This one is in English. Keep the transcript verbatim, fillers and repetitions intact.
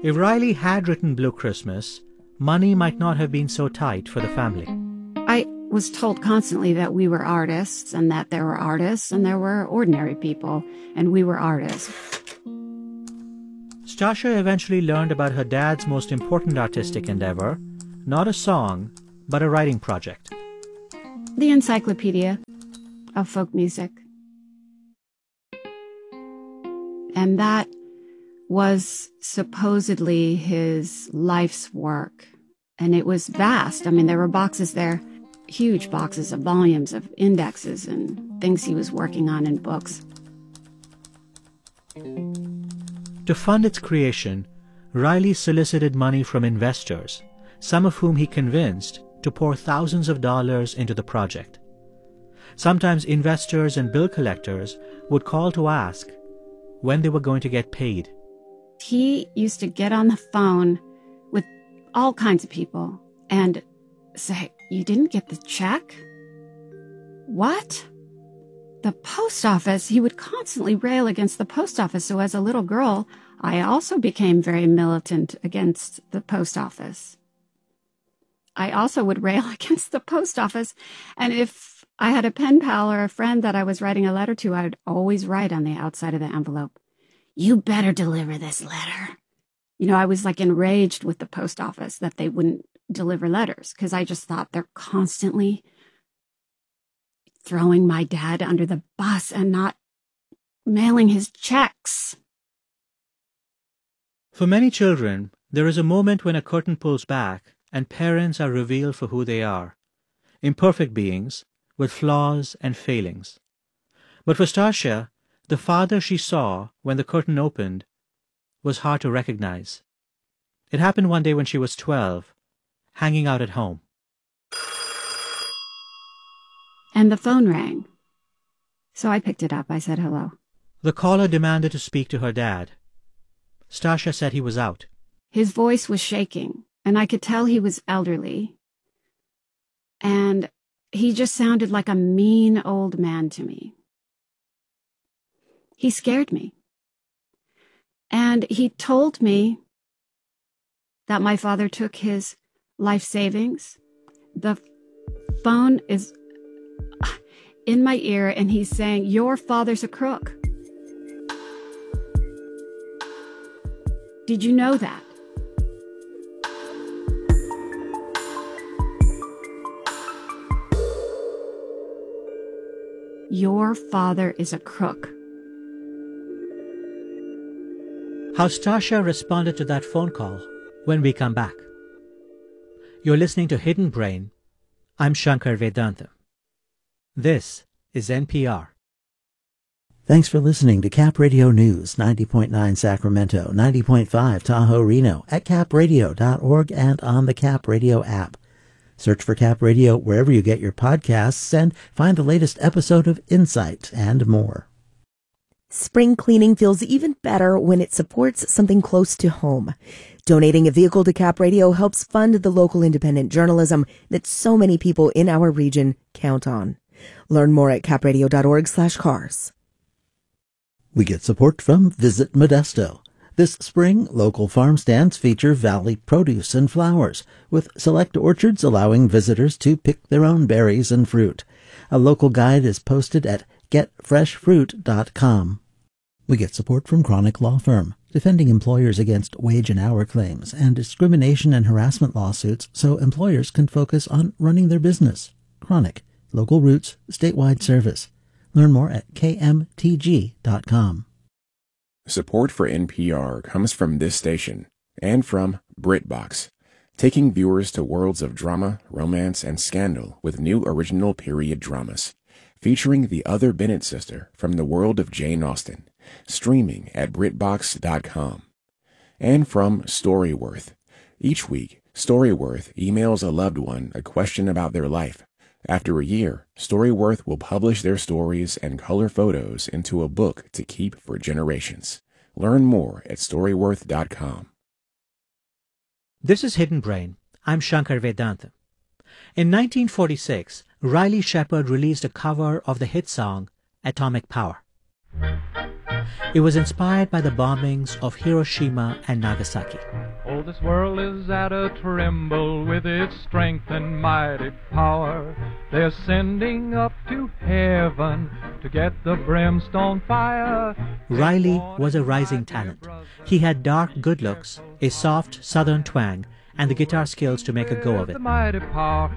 If Riley had written Blue Christmas, money might not have been so tight for the family. I was told constantly that we were artists and that there were artists and there were ordinary people, and we were artists. Stasha eventually learned about her dad's most important artistic endeavor, not a song, but a writing project. The Encyclopedia of Folk Music. And that was supposedly his life's work. And it was vast. I mean, there were boxes there, huge boxes of volumes of indexes and things he was working on in books. To fund its creation, Riley solicited money from investors, some of whom he convinced to pour thousands of dollars into the project. Sometimes investors and bill collectors would call to ask when they were going to get paid. He used to get on the phone with all kinds of people and say, "You didn't get the check? What? The post office?" He would constantly rail against the post office. So as a little girl, I also became very militant against the post office. I also would rail against the post office. And if I had a pen pal or a friend that I was writing a letter to, I would always write on the outside of the envelope, "You better deliver this letter." You know, I was like enraged with the post office that they wouldn't deliver letters because I just thought they're constantly throwing my dad under the bus and not mailing his checks. For many children, there is a moment when a curtain pulls back and parents are revealed for who they are, imperfect beings with flaws and failings. But for Stasha, the father she saw when the curtain opened was hard to recognize. It happened one day when she was twelve, hanging out at home. And the phone rang. So I picked it up. I said hello. The caller demanded to speak to her dad. Stasha said he was out. His voice was shaking, and I could tell he was elderly. And he just sounded like a mean old man to me. He scared me. And he told me that my father took his life savings. The phone is in my ear, and he's saying, "Your father's a crook. Did you know that?" Your father is a crook. How Stasha responded to that phone call when we come back. You're listening to Hidden Brain. I'm Shankar Vedantam. This is N P R. Thanks for listening to Cap Radio News, ninety point nine Sacramento, ninety point five Tahoe, Reno, at cap radio dot org and on the Cap Radio app. Search for Cap Radio wherever you get your podcasts and find the latest episode of Insight and more. Spring cleaning feels even better when it supports something close to home. Donating a vehicle to Cap Radio helps fund the local independent journalism that so many people in our region count on. Learn more at cap radio dot org slash cars. We get support from Visit Modesto. This spring, local farm stands feature valley produce and flowers, with select orchards allowing visitors to pick their own berries and fruit. A local guide is posted at get fresh fruit dot com. We get support from Chronic Law Firm, defending employers against wage and hour claims and discrimination and harassment lawsuits so employers can focus on running their business. Chronic, local roots, statewide service. Learn more at k m t g dot com. Support for N P R comes from this station and from BritBox, taking viewers to worlds of drama, romance, and scandal with new original period dramas, featuring the other Bennett sister from the world of Jane Austen, streaming at brit box dot com. And from Storyworth. Each week, Storyworth emails a loved one a question about their life. After a year, Storyworth will publish their stories and color photos into a book to keep for generations. Learn more at storyworth dot com. This is Hidden Brain. I'm Shankar Vedantam. In nineteen forty-six, Riley Shepard released a cover of the hit song Atomic Power. It was inspired by the bombings of Hiroshima and Nagasaki. Oh, this world is at a tremble with its strength and mighty power. They're sending up to heaven to get the brimstone fire. Riley was a rising talent. He had dark good looks, a soft southern twang, and the guitar skills to make a go of it. The mighty power